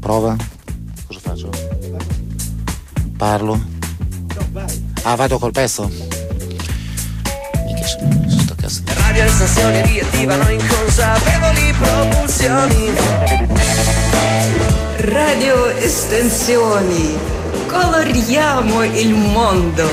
Prova? Cosa faccio? Parlo? Ah, vado col pezzo? Mica sto cazzo. Radio Estensioni riattivano inconsapevoli propulsioni. Radio Estensioni, coloriamo il mondo.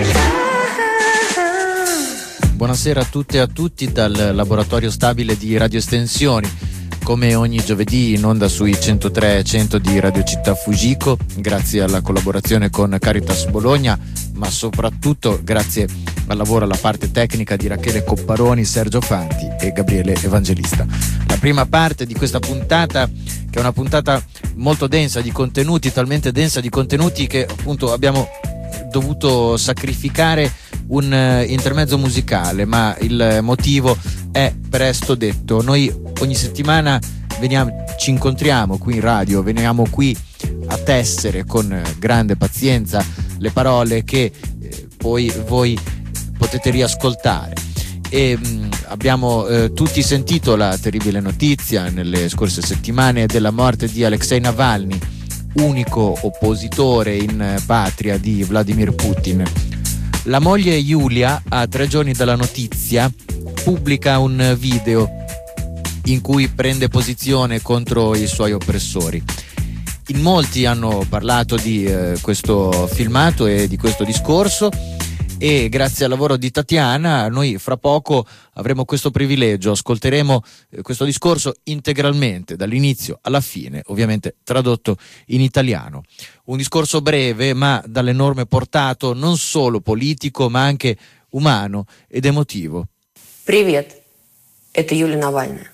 Buonasera a tutte e a tutti dal laboratorio stabile di Radio Estensioni. Come ogni giovedì in onda sui 103.100 di Radio Città Fujiko, grazie alla collaborazione con Caritas Bologna, ma soprattutto grazie al lavoro alla parte tecnica di Rachele Copparoni, Sergio Fanti e Gabriele Evangelista. La prima parte di questa puntata, che è una puntata molto densa di contenuti, talmente densa di contenuti che appunto abbiamo dovuto sacrificare un intermezzo musicale, ma il motivo è presto detto. Noi ogni settimana ci incontriamo qui in radio, veniamo qui a tessere con grande pazienza le parole che poi voi potete riascoltare. E abbiamo tutti sentito la terribile notizia nelle scorse settimane della morte di Alexei Navalny, unico oppositore in patria di Vladimir Putin. La moglie Yulia, a 3 giorni dalla notizia, pubblica un video in cui prende posizione contro i suoi oppressori. In molti hanno parlato di questo filmato e di questo discorso, e grazie al lavoro di Tatiana noi fra poco avremo questo privilegio, ascolteremo questo discorso integralmente dall'inizio alla fine, ovviamente tradotto in italiano. Un discorso breve ma dall'enorme portato non solo politico ma anche umano ed emotivo. Привет, это Юлия Навальная.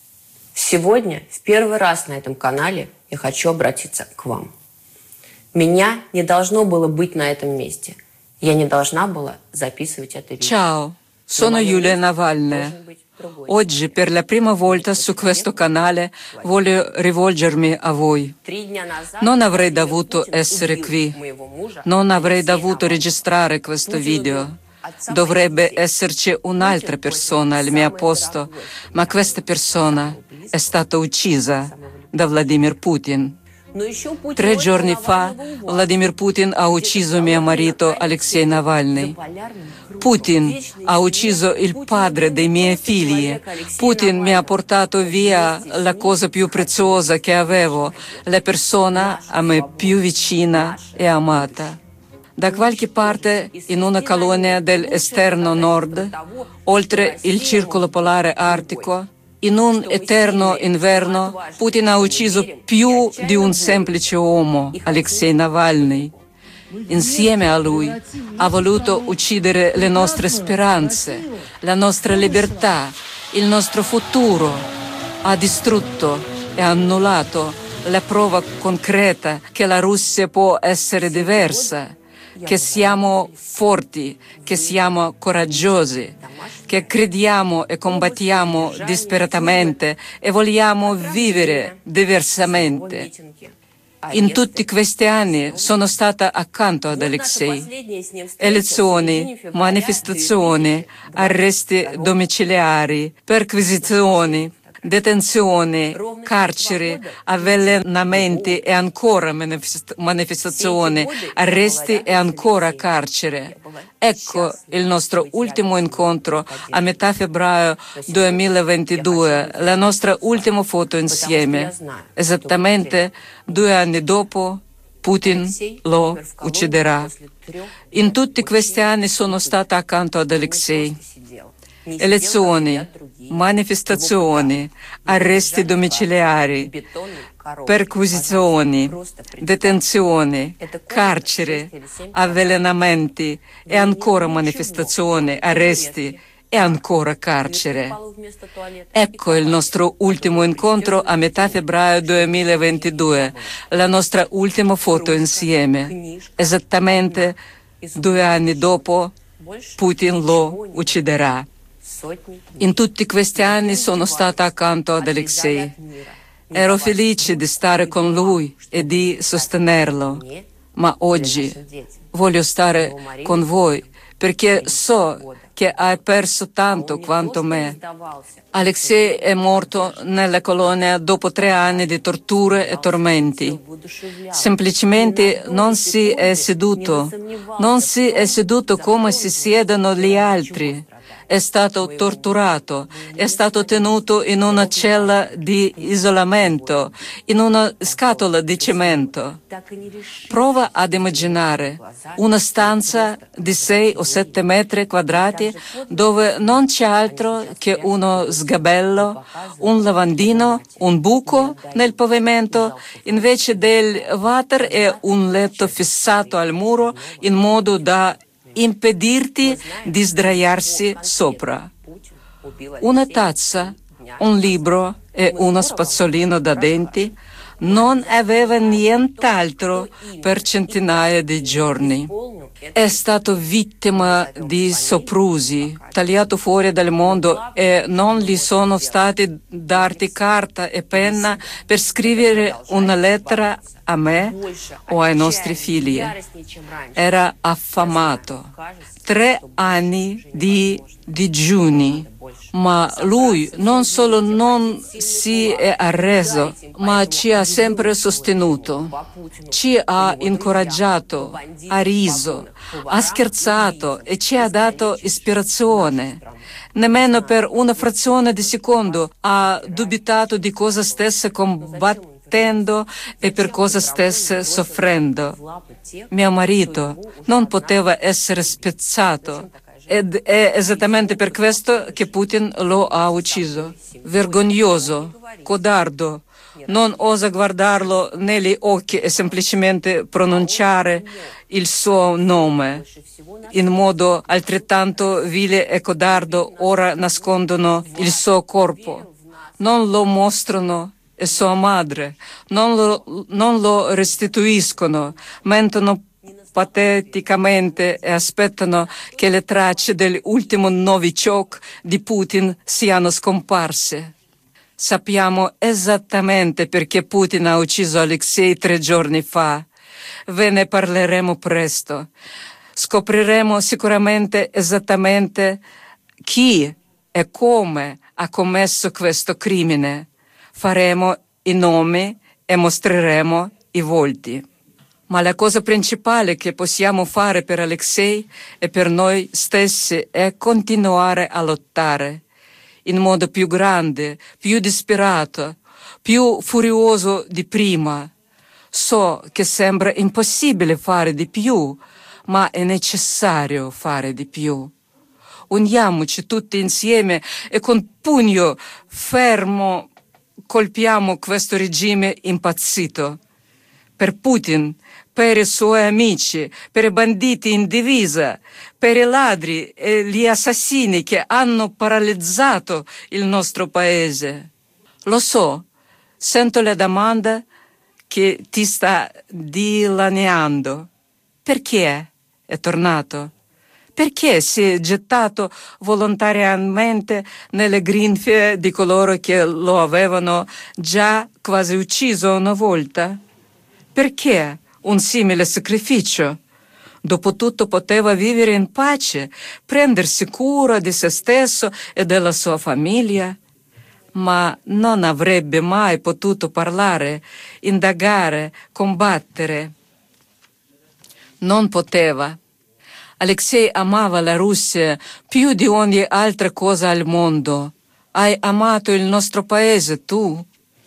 Сегодня в первый раз на этом канале я хочу обратиться к вам. Меня не должно было быть на этом месте. Я не должна была записывать это видео. Ciao, sono Yulia Navalny. Oggi per la prima volta su questo canale voglio rivolgermi a voi. Non avrei dovuto essere qui. Non avrei dovuto registrare questo video. Dovrebbe esserci un'altra persona al mio posto, ma questa persona è stata uccisa da Vladimir Putin. 3 giorni fa Vladimir Putin ha ucciso mio marito Alexei Navalny. Putin ha ucciso il padre dei miei figli. Putin mi ha portato via la cosa più preziosa che avevo, la persona a me più vicina e amata. Da qualche parte in una colonia dell'esterno nord, oltre il circolo polare artico, in un eterno inverno, Putin ha ucciso più di un semplice uomo, Alexei Navalny. Insieme a lui ha voluto uccidere le nostre speranze, la nostra libertà, il nostro futuro. Ha distrutto e annullato la prova concreta che la Russia può essere diversa, che siamo forti, che siamo coraggiosi, che crediamo e combattiamo disperatamente e vogliamo vivere diversamente. In tutti questi anni sono stata accanto ad Alexei. Elezioni, manifestazioni, arresti domiciliari, perquisizioni, detenzioni, carceri, avvelenamenti e ancora manifestazioni, arresti e ancora carcere. Ecco il nostro ultimo incontro a metà febbraio 2022, la nostra ultima foto insieme. Esattamente 2 anni dopo, Putin lo ucciderà. In tutti questi anni sono stata accanto ad Alexei. Elezioni, manifestazioni, arresti domiciliari, perquisizioni, detenzioni, carcere, avvelenamenti e ancora manifestazioni, arresti e ancora carcere. Ecco il nostro ultimo incontro a metà febbraio 2022, la nostra ultima foto insieme. Esattamente 2 anni dopo, Putin lo ucciderà. In tutti questi anni sono stata accanto ad Alexei. Ero felice di stare con lui e di sostenerlo, ma oggi voglio stare con voi perché so che hai perso tanto quanto me. Alexei è morto nella colonia dopo 3 anni di torture e tormenti. Semplicemente non si è seduto come si siedono gli altri. È stato torturato, è stato tenuto in una cella di isolamento, in una scatola di cemento. Prova ad immaginare una stanza di 6 o 7 metri quadrati dove non c'è altro che uno sgabello, un lavandino, un buco nel pavimento, invece del water è un letto fissato al muro in modo da impedirti di sdraiarsi sopra. Una tazza, un libro e uno spazzolino da denti non aveva nient'altro per centinaia di giorni. È stato vittima di soprusi, tagliato fuori dal mondo e non gli sono stati dati carta e penna per scrivere una lettera a me o ai nostri figli. Era affamato. 3 anni di digiuni. Ma lui non solo non si è arreso, ma ci ha sempre sostenuto, ci ha incoraggiato, ha riso, ha scherzato e ci ha dato ispirazione. Nemmeno per una frazione di secondo ha dubitato di cosa stesse combattendo e per cosa stesse soffrendo. Mio marito non poteva essere spezzato. Ed è esattamente per questo che Putin lo ha ucciso. Vergognoso, codardo, non osa guardarlo negli occhi e semplicemente pronunciare il suo nome. In modo altrettanto vile e codardo ora nascondono il suo corpo. Non lo mostrano e sua madre, non lo restituiscono, mentono pateticamente e aspettano che le tracce dell'ultimo Novichok di Putin siano scomparse. Sappiamo esattamente perché Putin ha ucciso Alexei 3 giorni fa. Ve ne parleremo presto. Scopriremo sicuramente esattamente chi e come ha commesso questo crimine. Faremo i nomi e mostreremo i volti. Ma la cosa principale che possiamo fare per Alexei e per noi stessi è continuare a lottare in modo più grande, più disperato, più furioso di prima. So che sembra impossibile fare di più, ma è necessario fare di più. Uniamoci tutti insieme e con pugno fermo colpiamo questo regime impazzito. Per Putin, per i suoi amici, per i banditi in divisa, per i ladri e gli assassini che hanno paralizzato il nostro paese. Lo so, sento la domanda che ti sta dilaniando. Perché è tornato? Perché si è gettato volontariamente nelle grinfie di coloro che lo avevano già quasi ucciso una volta? Perché un simile sacrificio? Dopotutto poteva vivere in pace, prendersi cura di se stesso e della sua famiglia, ma non avrebbe mai potuto parlare, indagare, combattere. Non poteva. Alexei amava la Russia più di ogni altra cosa al mondo. Hai amato il nostro paese, tu?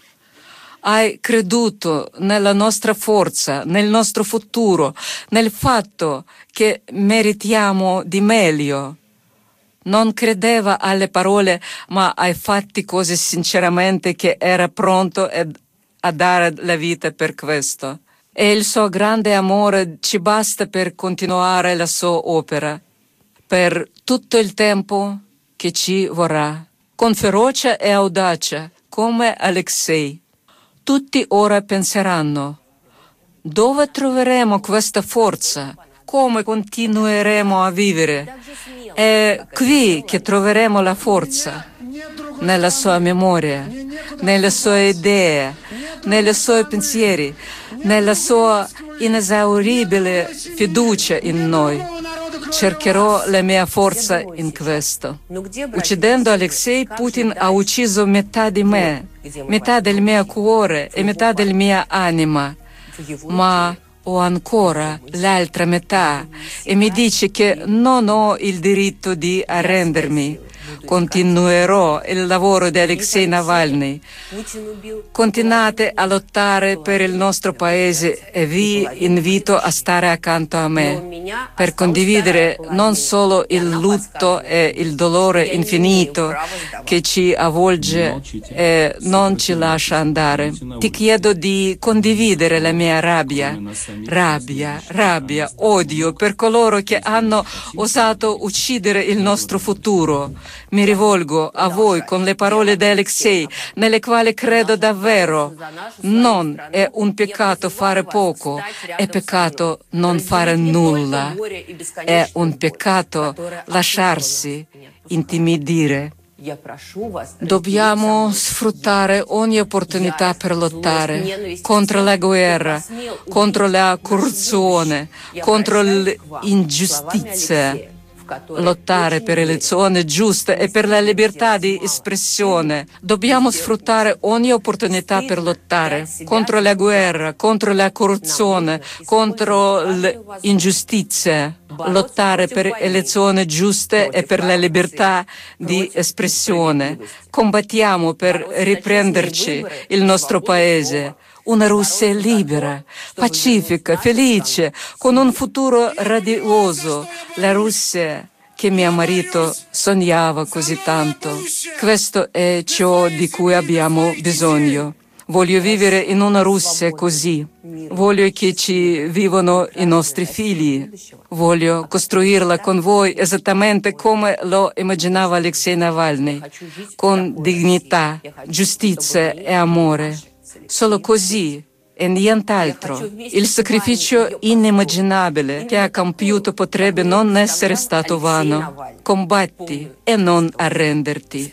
Hai creduto nella nostra forza, nel nostro futuro, nel fatto che meritiamo di meglio. Non credeva alle parole, ma ai fatti così sinceramente che era pronto a dare la vita per questo. E il suo grande amore ci basta per continuare la sua opera, per tutto il tempo che ci vorrà, con ferocia e audacia, come Alexei. Tutti ora penseranno, dove troveremo questa forza? Come continueremo a vivere? È qui che troveremo la forza, nella sua memoria, nelle sue idee, nei suoi pensieri, nella sua inesauribile fiducia in noi. cercherò la mia forza in questo. Uccidendo Alexei, Putin ha ucciso metà di me, metà del mio cuore e metà del mia anima. Ma ho ancora l'altra metà e mi dice che non ho il diritto di arrendermi. Continuerò il lavoro di Alexei Navalny. Continuate a lottare per il nostro paese e vi invito a stare accanto a me per condividere non solo il lutto e il dolore infinito che ci avvolge e non ci lascia andare. Ti chiedo di condividere la mia rabbia, odio per coloro che hanno osato uccidere il nostro futuro. Mi rivolgo a voi con le parole di Alexei, nelle quali credo davvero. Non è un peccato fare poco, è peccato non fare nulla. È un peccato lasciarsi intimidire. Dobbiamo sfruttare ogni opportunità per lottare contro la guerra, contro la corruzione, contro l'ingiustizia. Lottare per elezioni giuste e per la libertà di espressione. Dobbiamo sfruttare ogni opportunità per lottare contro la guerra, contro la corruzione, contro l'ingiustizia. Lottare per elezioni giuste e per la libertà di espressione. Combattiamo per riprenderci il nostro paese. Una Russia libera, pacifica, felice, con un futuro radioso. La Russia che mio marito sognava così tanto. Questo è ciò di cui abbiamo bisogno. Voglio vivere in una Russia così. Voglio che ci vivano i nostri figli. Voglio costruirla con voi esattamente come lo immaginava Alexei Navalny, con dignità, giustizia e amore. Solo così e nient'altro. Il sacrificio inimmaginabile che ha compiuto potrebbe non essere stato vano. Combatti e non arrenderti.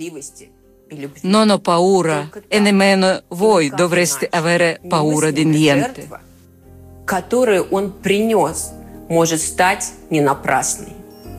Non ho paura e nemmeno voi dovreste avere paura di niente. Которую он принес, может стать не напрасной.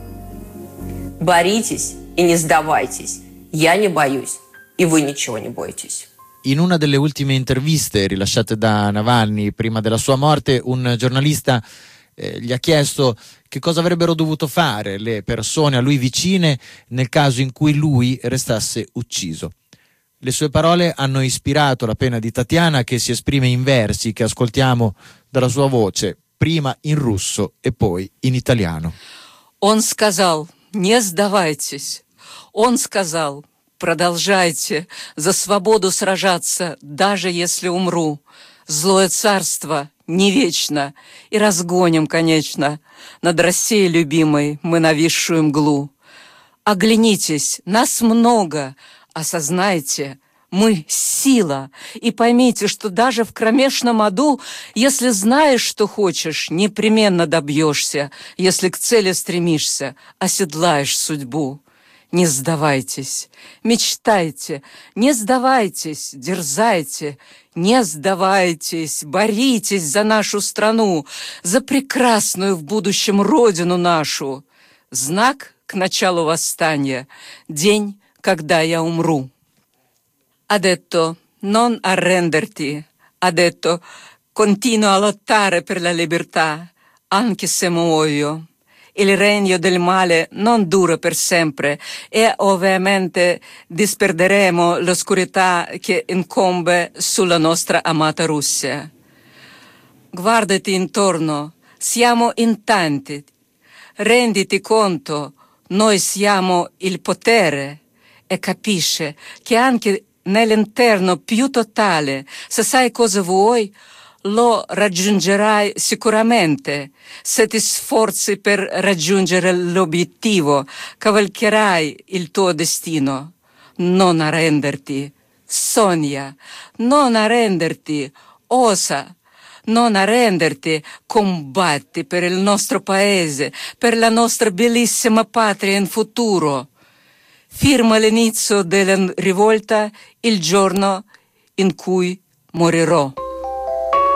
Боритесь и не сдавайтесь. Я не боюсь, и вы ничего не бойтесь. In una delle ultime interviste rilasciate da Navalny prima della sua morte, un giornalista gli ha chiesto che cosa avrebbero dovuto fare le persone a lui vicine nel caso in cui lui restasse ucciso. Le sue parole hanno ispirato la penna di Tatiana, che si esprime in versi che ascoltiamo dalla sua voce, prima in russo e poi in italiano. Он сказал: не сдавайтесь. Он сказал: продолжайте за свободу сражаться, даже если умру. Злое царство не вечно, и разгоним, конечно, над Россией любимой мы нависшую мглу. Оглянитесь, нас много, осознайте, мы сила, и поймите, что даже в кромешном аду, если знаешь, что хочешь, непременно добьешься, если к цели стремишься, оседлаешь судьбу. Не сдавайтесь, мечтайте, не сдавайтесь, дерзайте, не сдавайтесь, боритесь за нашу страну, за прекрасную в будущем родину нашу. Знак к началу восстания, день, когда я umru. Ha detto non arrenderti, ha detto continua a lottare per la libertà, anche se muoio. Il regno del male non dura per sempre e ovviamente disperderemo l'oscurità che incombe sulla nostra amata Russia. Guardati intorno, siamo in tanti. Renditi conto, noi siamo il potere e capisci che anche nell'interno più totale, se sai cosa vuoi, lo raggiungerai sicuramente. Se ti sforzi per raggiungere l'obiettivo, cavalcherai il tuo destino. Non arrenderti, sogna, non arrenderti, osa, non arrenderti, combatti per il nostro paese, per la nostra bellissima patria in futuro. Firma l'inizio della rivolta il giorno in cui morirò.